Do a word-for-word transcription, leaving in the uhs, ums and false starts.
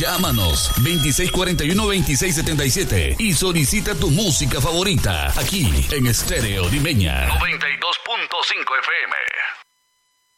Llámanos veintiséis cuarenta y uno, veintiséis setenta y siete y solicita tu música favorita aquí en Estéreo Limeña noventa y dos punto cinco F M.